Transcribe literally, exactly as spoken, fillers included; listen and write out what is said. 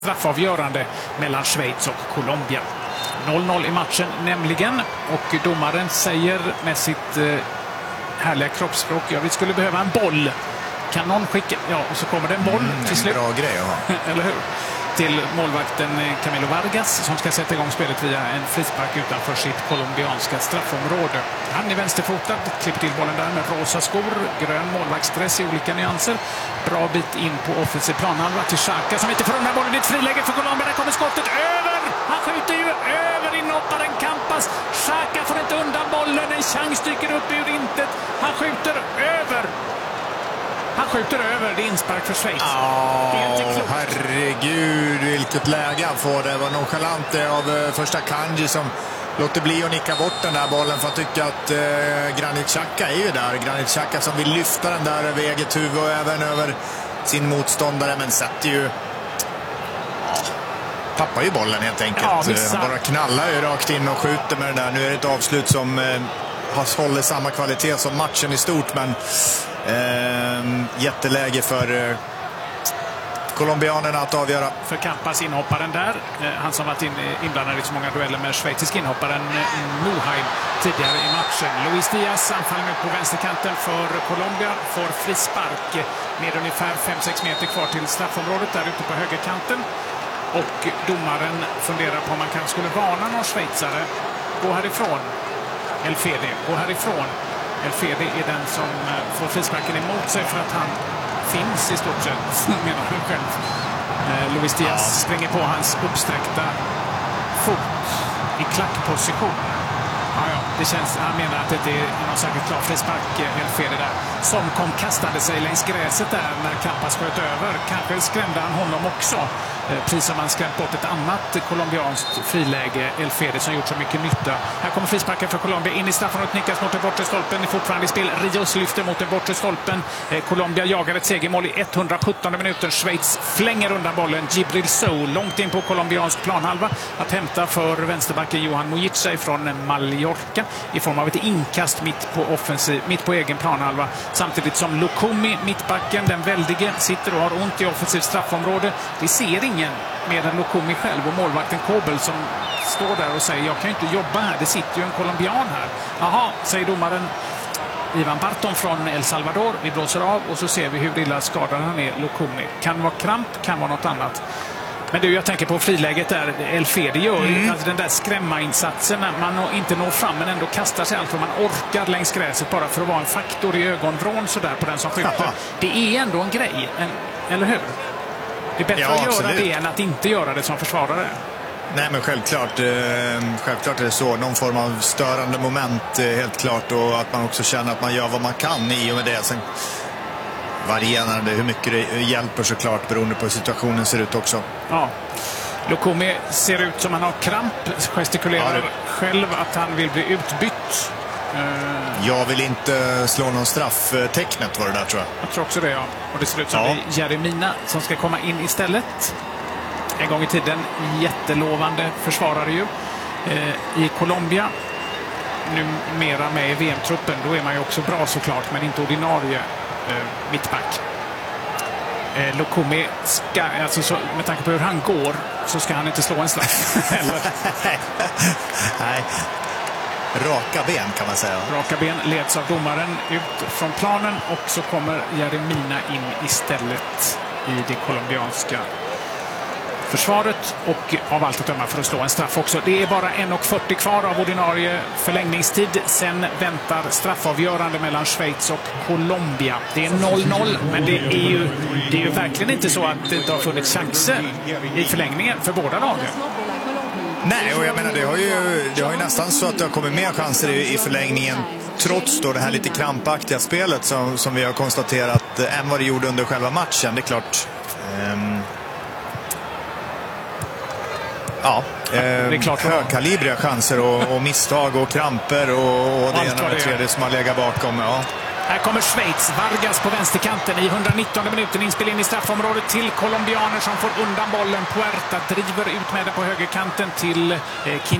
Straffavgörande mellan Schweiz och Colombia. noll noll i matchen nämligen, och domaren säger med sitt eh, härliga kroppsspråk: ja, vi skulle behöva en boll. Kan någon skicka? Ja, och så kommer det en boll mm, till slut. Bra grej att ha. Eller hur? Till målvakten Camilo Vargas som ska sätta igång spelet via en frispark utanför sitt colombianska straffområde. Han är vänsterfotad, klipper till bollen där med rosa skor, grön målvaktsdress i olika nyanser. Bra bit in på offensiv planhalva till Xhaka som inte får undan bollen. Det är ett friläge för Colombia. Där kommer skottet över. Han skjuter ju över inhopparen Campas. Xhaka får inte undan bollen. En chans dyker upp ur intet. Han skjuter över. Han skjuter över, det är inspark för Schweiz. Oh, herregud, vilket läge han får. Det var nonchalant av första Kanji som låter bli att nicka bort den där bollen, för att tycka att eh, Granit Xhaka är ju där. Granit Xhaka som vill lyfta den där över eget huvud och även över sin motståndare, men sätter ju... tappar ju bollen helt enkelt. Ja, han bara knallar ju rakt in och skjuter med den där. Nu är det ett avslut som eh, har hållit samma kvalitet som matchen i stort, men eh, jätteläge för eh, colombianerna att avgöra. För Campas, inhopparen där. Eh, han som varit in, inblandad i så många dueller med schweizisk inhopparen eh, Muheim tidigare i matchen. Luis Diaz anfaller nu på vänsterkanten för Colombia. Får frispark med ungefär fem sex meter kvar till straffområdet där ute på högerkanten. Och domaren funderar på om man kanske skulle varna någon schweizare. Gå härifrån. El Fede, gå härifrån. El Fede är den som får frisparken emot sig för att han finns i stort sett, menar han själv. Eh, Luis Diaz ja. springer på hans uppsträckta fot i klackposition. Ja, ja, det känns, han menar att det inte är någon särskilt klar frispark, El Fede där, som kom kastande sig längs gräset där när Campas sköt över. Kanske skrämde han honom också, eh, precis som han skrämt bort ett annat colombianskt friläge, El Fede, som gjort så mycket nytta. Här kommer frisparken för Colombia in i straffområdet, nickas mot den bortre stolpen, är fortfarande i spel. Rios lyfter mot den bortre stolpen. Eh, Colombia jagar ett segermål i etthundrasjuttonde minuten. Schweiz flänger undan bollen. Djibril Sow långt in på colombiansk planhalva att hämta för vänsterbacken Johan Mojica från Mallorca i form av ett inkast mitt på offensiv, mitt på egen planhalva. Samtidigt som Lukumi, mittbacken, den väldige, sitter och har ont i offensivt straffområde. Det ser ingen mer än Lukumi själv och målvakten Kobel som står där och säger: jag kan ju inte jobba här, det sitter ju en colombian här. Jaha, säger domaren Ivan Barton från El Salvador. Vi blåser av och så ser vi hur illa skadad han är, Lukumi. Kan vara kramp, kan vara något annat. Men du, jag tänker på friläget där El Fede gör, mm. alltså den där skrämma-insatsen när man inte når fram men ändå kastar sig allt vad man orkar längs gräset bara för att vara en faktor i ögonvrån sådär på den som skjuter. Aha. Det är ändå en grej, en, eller hur? Det är bättre ja, att göra absolut. det än att inte göra det som försvarare. Nej, men självklart, eh, självklart är det så. Någon form av störande moment, eh, helt klart, och att man också känner att man gör vad man kan i och med det. Sen varierar det hur mycket det hjälper såklart beroende på hur situationen ser ut också. Ja. Lukumi ser ut som han har kramp, gestikulerar ja, det... själv att han vill bli utbytt. Uh... Jag vill inte slå någon strafftecknet var det där, tror jag. Jag tror också det, ja. Och det ser ut som ja. Jeremina som ska komma in istället. En gång i tiden jättelovande försvarare ju eh, i Colombia. Numera med i V M-truppen, då är man ju också bra såklart, men inte ordinarie eh, mittback. Eh, Lukumi ska, alltså så, med tanke på hur han går så ska han inte slå en straff. Nej. Raka ben kan man säga. Raka ben leds av domaren ut från planen och så kommer Jeremina in istället i det colombianska försvaret och av allt att döma för att slå en straff också. Det är bara en fyrtio kvar av ordinarie förlängningstid. Sen väntar straffavgörande mellan Schweiz och Colombia. Det är noll noll, men det är ju, det är ju verkligen inte så att det inte har funnits chanser i förlängningen för båda lagen. Nej, och jag menar det har ju, det har ju nästan så att det har kommit mer chanser i, i förlängningen trots då det här lite krampaktiga spelet som, som vi har konstaterat än vad det gjorde under själva matchen. Det är klart... Um... Ja, eh, det är klart högkalibriga chanser och, och misstag och kramper och, och det ena med tredje som har legat bakom. Ja. Här kommer Schweiz, Vargas på vänsterkanten i etthundranittonde minuten, inspel in i straffområdet till colombianer som får undan bollen. Puerta driver ut med den på högerkanten till eh, Kim